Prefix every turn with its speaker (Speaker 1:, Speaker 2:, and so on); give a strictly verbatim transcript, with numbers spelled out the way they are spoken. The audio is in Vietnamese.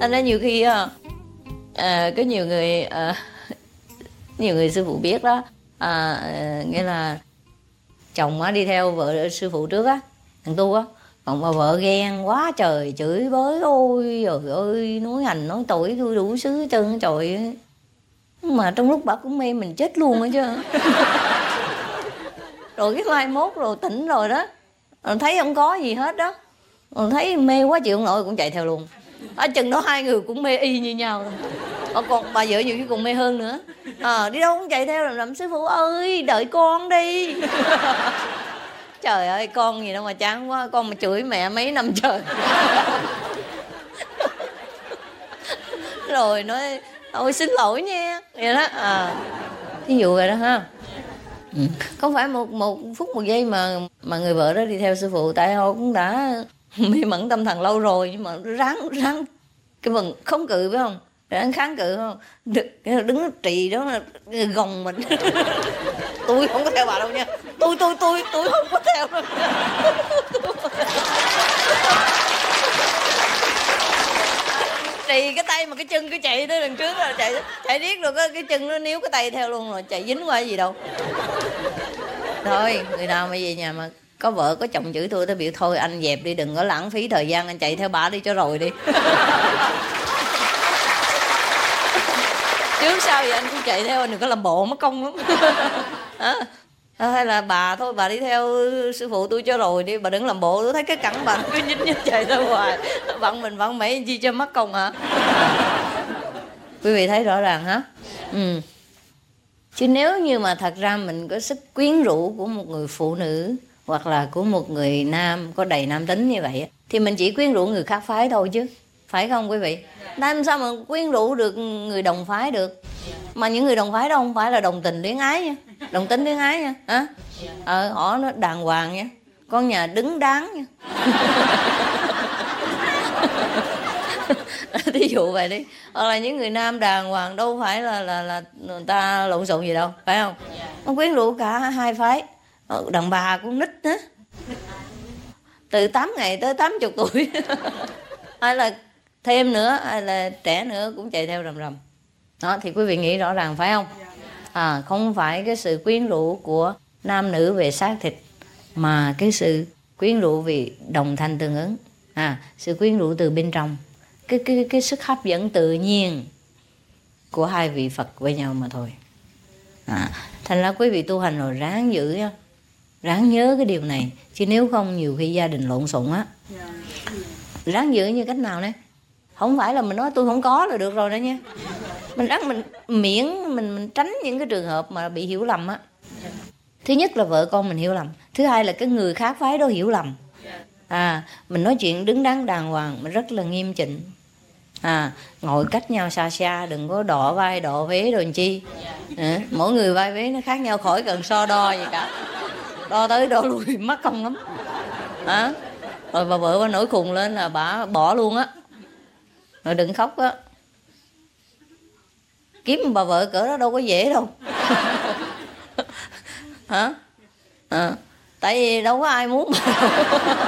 Speaker 1: Thành ra nhiều khi à, à, có nhiều người à, nhiều người sư phụ biết đó, à, à, nghĩa là chồng á đi theo vợ sư phụ trước á, thằng tu á, còn bà vợ ghen quá trời chửi bới, ôi trời ơi, nói hành nói tội tôi đủ xứ hết trơn trời. Mà trong lúc bà cũng mê mình chết luôn á chứ. Rồi cái mai mốt rồi tỉnh rồi đó, rồi thấy không có gì hết đó, rồi thấy mê quá chịu không nổi cũng chạy theo luôn. Ở chừng đó hai người cũng mê y như nhau. Ờ, còn bà vợ nhiều khi còn mê hơn nữa. À, đi đâu cũng chạy theo làm, làm sư phụ ơi đợi con đi. Trời ơi, con gì đâu mà chán quá, con mà chửi mẹ mấy năm trời. Rồi nói ôi xin lỗi nha vậy đó. À, thí dụ vậy đó ha. Ừ. Không phải một một phút một giây mà mà người vợ đó đi theo sư phụ, tại họ cũng đã mê mẩn tâm thần lâu rồi, nhưng mà ráng ráng cái vần không cự phải không, ráng kháng cự không, đứng trì đó là gồng mình. Tôi không có theo bà đâu nha, tôi tôi tôi tôi không có theo đâu. Trì cái tay mà cái chân cứ chạy tới đằng trước rồi chạy chạy riết rồi cái, cái chân nó níu cái tay theo luôn rồi, chạy dính qua gì đâu. Thôi người nào mà về nhà mà có vợ có chồng chửi tôi, tôi biểu thôi anh dẹp đi, đừng có lãng phí thời gian, anh chạy theo bà đi cho rồi đi. Trước sau vậy anh cũng chạy theo, anh đừng có làm bộ mất công lắm. À, hay là bà thôi bà đi theo sư phụ tôi cho rồi đi, bà đừng làm bộ, tôi thấy cái cẳng bà cứ nhích nhích chạy ra ngoài, vặn mình vặn mấy chi cho mất công hả. Quý vị thấy rõ ràng hả? Ừ. Chứ nếu như mà thật ra mình có sức quyến rũ của một người phụ nữ hoặc là của một người nam có đầy nam tính như vậy thì mình chỉ quyến rũ người khác phái thôi chứ, phải không quý vị? Làm sao mà quyến rũ được người đồng phái được? Mà những người đồng phái đó không phải là đồng tình luyến ái nha, đồng tính luyến ái nha, hả? Ờ, họ nó đàng hoàng nha, con nhà đứng đắn nha. Thí dụ vậy đi, hoặc là những người nam đàng hoàng đâu phải là là là người ta lộn xộn gì đâu, phải không? Nó quyến rũ cả hai phái, đàn bà cũng nít á, từ tám ngày tới tám chục tuổi, hay là thêm nữa, hay là trẻ nữa cũng chạy theo rầm rầm. Đó thì quý vị nghĩ rõ ràng phải không? À, không phải cái sự quyến rũ của nam nữ về xác thịt, mà cái sự quyến rũ vì đồng thanh tương ứng, à, sự quyến rũ từ bên trong, cái cái cái sức hấp dẫn tự nhiên của hai vị Phật với nhau mà thôi. À, thành ra quý vị tu hành rồi ráng giữ nha, ráng nhớ cái điều này, chứ nếu không nhiều khi gia đình lộn xộn á. Ráng giữ như cách nào đấy? Không phải là mình nói tôi không có là được rồi đó nha. Mình ráng mình miễn mình mình tránh những cái trường hợp mà bị hiểu lầm á. Thứ nhất là vợ con mình hiểu lầm, thứ hai là cái người khác phái đó hiểu lầm. À, mình nói chuyện đứng đắn đàng hoàng, mình rất là nghiêm chỉnh. À, ngồi cách nhau xa xa, đừng có đọ vai đọ vế rồi chi. À, mỗi người vai vế nó khác nhau, khỏi cần so đo gì cả, đo tới đo lui mất công lắm. À, rồi bà vợ bà nổi khùng lên là bà bỏ luôn á, rồi đừng khóc á. Kiếm bà vợ cỡ đó đâu có dễ đâu. Hả? À, tại vì đâu có ai muốn.